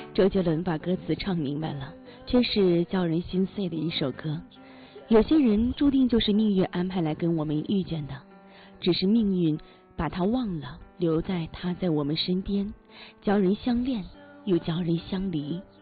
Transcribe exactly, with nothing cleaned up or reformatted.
周杰伦把歌词唱明白了，真是叫人心碎的一首歌。有些人注定就是命运安排来跟我们遇见的，只是命运把他忘了，留在他在我们身边，教人相恋又教人相离。